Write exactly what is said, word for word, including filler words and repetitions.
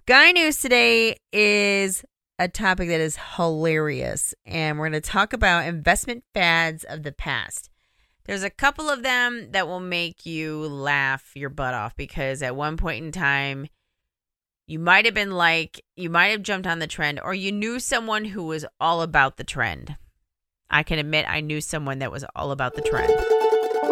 Guy News today is a topic that is hilarious, and we're going to talk about investment fads of the past. There's a couple of them that will make you laugh your butt off because at one point in time, you might have been like, you might have jumped on the trend, or you knew someone who was all about the trend. I can admit I knew someone that was all about the trend.